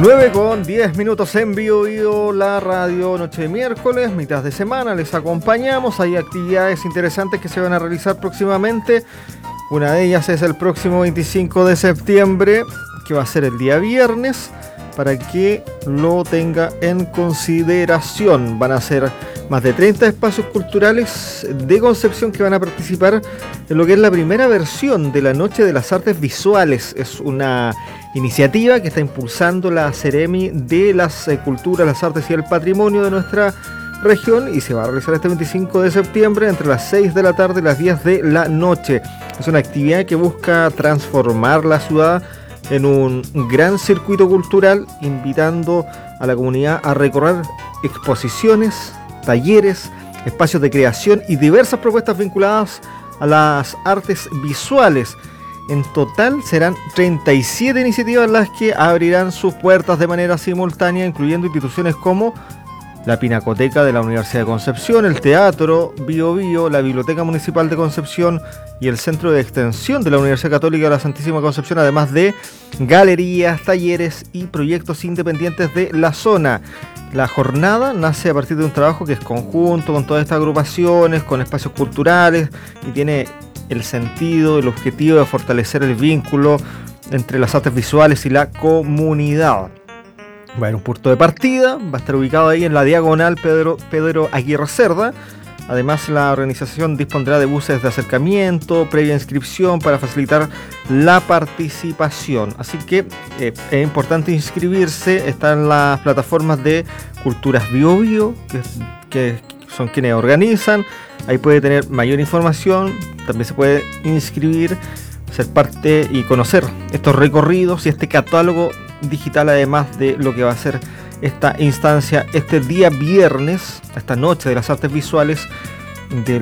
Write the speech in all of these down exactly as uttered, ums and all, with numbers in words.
nueve con diez minutos en Bio Bio, la radio, noche de miércoles, mitad de semana, les acompañamos. Hay actividades interesantes que se van a realizar próximamente. Una de ellas es el próximo veinticinco de septiembre, que va a ser el día viernes, para que lo tenga en consideración. Van a ser más de treinta espacios culturales de Concepción que van a participar en lo que es la primera versión de la Noche de las Artes Visuales. Es una iniciativa que está impulsando la Seremi de las eh, Culturas, las Artes y el Patrimonio de nuestra región, y se va a realizar este veinticinco de septiembre entre las seis de la tarde y las diez de la noche. Es una actividad que busca transformar la ciudad en un gran circuito cultural, invitando a la comunidad a recorrer exposiciones, talleres, espacios de creación y diversas propuestas vinculadas a las artes visuales. En total serán treinta y siete iniciativas las que abrirán sus puertas de manera simultánea, incluyendo instituciones como la Pinacoteca de la Universidad de Concepción, el Teatro Bio Bio, la Biblioteca Municipal de Concepción y el Centro de Extensión de la Universidad Católica de la Santísima Concepción, además de galerías, talleres y proyectos independientes de la zona. La jornada nace a partir de un trabajo que es conjunto con todas estas agrupaciones, con espacios culturales, y tiene el sentido, el objetivo de fortalecer el vínculo entre las artes visuales y la comunidad. Va a haber un punto de partida, va a estar ubicado ahí en la diagonal Pedro, Pedro Aguirre Cerda. Además, la organización dispondrá de buses de acercamiento, previa inscripción para facilitar la participación. Así que eh, es importante inscribirse. Están las plataformas de Culturas Bio Bio, que, que son quienes organizan. Ahí puede tener mayor información, también se puede inscribir, ser parte y conocer estos recorridos y este catálogo digital, además de lo que va a ser esta instancia este día viernes, esta noche de las artes visuales de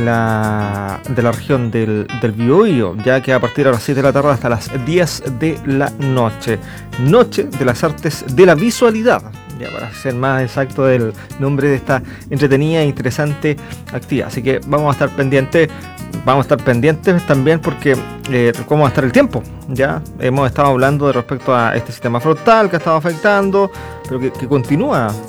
la, de la región del, del Biobío, ya que a partir de las siete de la tarde hasta las diez de la noche. Noche de las artes de la visualidad, ya para ser más exacto del nombre de esta entretenida e interesante actividad. Así que vamos a estar pendientes, vamos a estar pendientes también porque eh, cómo va a estar el tiempo. Ya hemos estado hablando de respecto a este sistema frontal que ha estado afectando, pero que, que continúa